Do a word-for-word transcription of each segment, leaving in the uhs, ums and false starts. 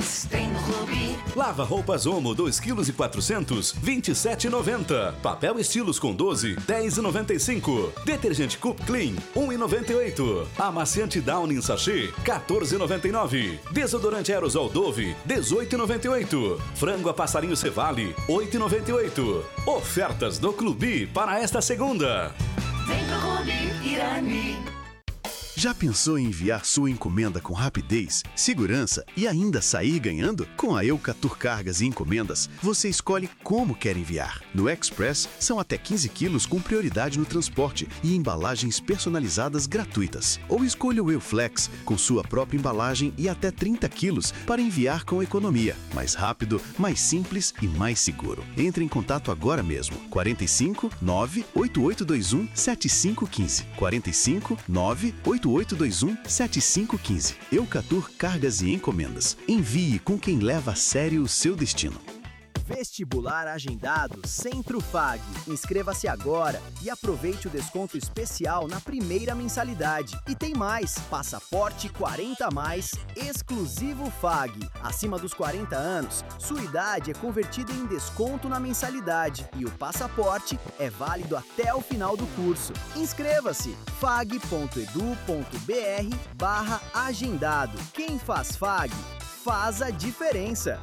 Promoções tem no Clube. Lava roupas Omo dois quilos e quatrocentos, vinte e sete reais e noventa centavos. Papel estilos com doze, dez reais e noventa e cinco centavos. Detergente Coop Clean, um real e noventa e oito centavos. Amaciante Downy em sachê, quatorze reais e noventa e nove centavos. Desodorante Aerosol Dove, dezoito reais e noventa e oito centavos. Frango a passarinho Cevale, oito reais e noventa e oito centavos. Ofertas do Clube para esta segunda. Vem pro Clube Irani. Já pensou em enviar sua encomenda com rapidez, segurança e ainda sair ganhando? Com a Eucatur Cargas e Encomendas, você escolhe como quer enviar. No Express, são até quinze quilos com prioridade no transporte e embalagens personalizadas gratuitas. Ou escolha o Euflex, com sua própria embalagem e até trinta quilos para enviar com economia. Mais rápido, mais simples e mais seguro. Entre em contato agora mesmo. quarenta e cinco, nove, oito oito dois um, sete cinco um cinco. quarenta e cinco, nove, oito oito dois um, sete cinco um cinco. Eucatur Cargas e Encomendas. Envie com quem leva a sério o seu destino. Vestibular agendado Centro Fag. Inscreva-se agora e aproveite o desconto especial na primeira mensalidade. E tem mais, passaporte quarenta a mais, exclusivo Fag. Acima dos quarenta anos, sua idade é convertida em desconto na mensalidade e o passaporte é válido até o final do curso. Inscreva-se, fag ponto edu ponto br barra agendado. Quem faz Fag, faz a diferença.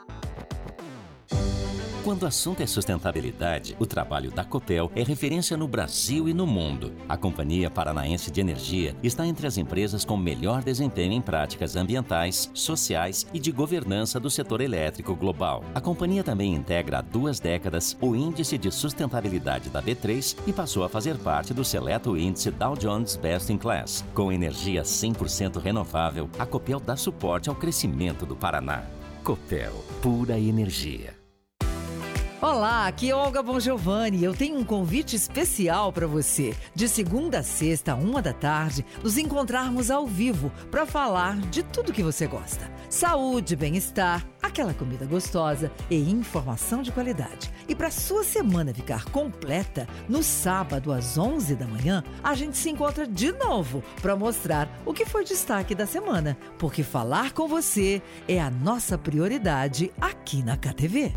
Quando o assunto é sustentabilidade, o trabalho da Copel é referência no Brasil e no mundo. A Companhia Paranaense de Energia está entre as empresas com melhor desempenho em práticas ambientais, sociais e de governança do setor elétrico global. A companhia também integra há duas décadas o Índice de Sustentabilidade da B três e passou a fazer parte do seleto índice Dow Jones Best in Class. Com energia cem por cento renovável, a Copel dá suporte ao crescimento do Paraná. Copel, pura energia. Olá, aqui é Olga Bongiovanni. Eu tenho um convite especial para você. De segunda a sexta, uma da tarde, nos encontrarmos ao vivo para falar de tudo que você gosta. Saúde, bem-estar, aquela comida gostosa e informação de qualidade. E para sua semana ficar completa, no sábado às onze da manhã, a gente se encontra de novo para mostrar o que foi destaque da semana. Porque falar com você é a nossa prioridade aqui na K T V.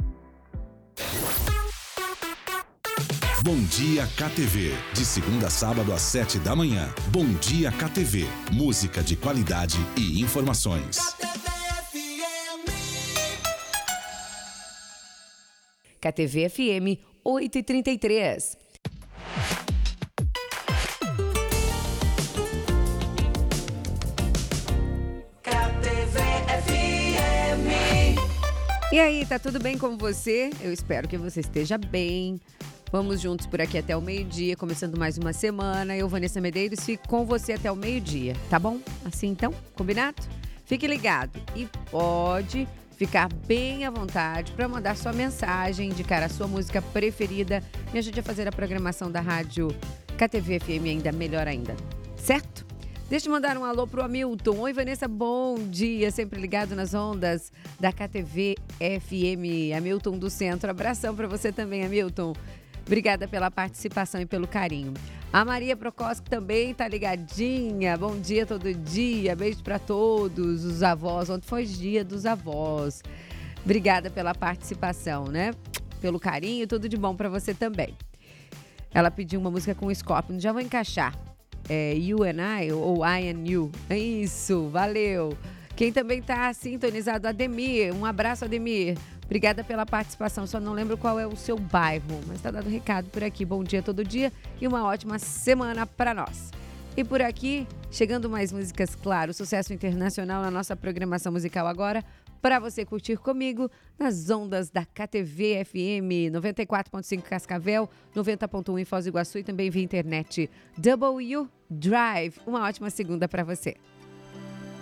Bom Dia K T V, de segunda a sábado às sete da manhã. Bom Dia K T V, música de qualidade e informações. K T V F M oito e trinta e três. K T V F M. E aí, tá tudo bem com você? Eu espero que você esteja bem. Vamos juntos por aqui até o meio-dia, começando mais uma semana. Eu, Vanessa Medeiros, fico com você até o meio-dia, tá bom? Assim então, combinado? Fique ligado e pode ficar bem à vontade para mandar sua mensagem, indicar a sua música preferida. Me ajude a fazer a programação da rádio K T V F M ainda melhor ainda, certo? Deixa eu mandar um alô pro Hamilton. Oi, Vanessa, bom dia. Sempre ligado nas ondas da K T V F M. Hamilton do Centro. Abração para você também, Hamilton. Obrigada pela participação e pelo carinho. A Maria Procoski também tá ligadinha. Bom dia todo dia. Beijo para todos os avós. Ontem foi dia dos avós. Obrigada pela participação, né? Pelo carinho. Tudo de bom para você também. Ela pediu uma música com o Scorpion. Já vou encaixar. É You and I ou I and You. É isso. Valeu. Quem também tá sintonizado, Ademir. Um abraço, Ademir. Obrigada pela participação, só não lembro qual é o seu bairro, mas tá dado recado por aqui. Bom dia todo dia e uma ótima semana para nós. E por aqui, chegando mais músicas, claro, sucesso internacional na nossa programação musical agora, para você curtir comigo nas ondas da K T V F M, noventa e quatro ponto cinco Cascavel, noventa ponto um em Foz do Iguaçu e também via internet. W Drive, uma ótima segunda para você.